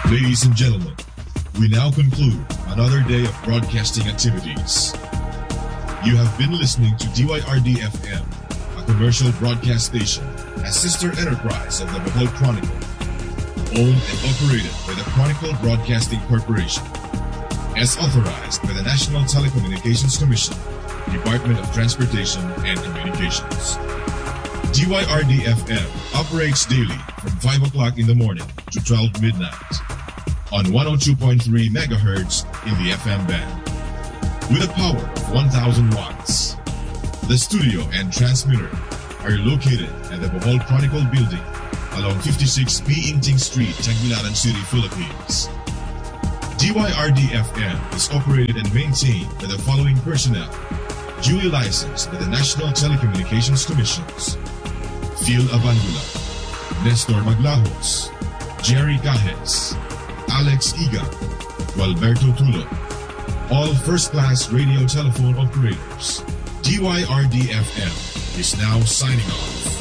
Ladies and gentlemen, we now conclude another day of broadcasting activities. You have been listening to DYRD-FM, a commercial broadcast station, a sister enterprise of the Bohol Chronicle, owned and operated by the Chronicle Broadcasting Corporation, as authorized by the National Telecommunications Commission, Department of Transportation and Communications. DYRD-FM operates daily from 5 o'clock in the morning to 12 midnight on 102.3 megahertz in the FM band with a power of 1,000 watts. The studio and transmitter are located at the Bohol Chronicle building along 56 B. Inting Street, Tagbilaran City, Philippines. DYRD-FM is operated and maintained by the following personnel, duly licensed by the National Telecommunications Commissions: Phil Abangula, Nestor Maglahos, Jerry Cajes, Alex Iga, Gualberto Tulo, all first-class radio telephone operators. DYRD-FM is now signing off.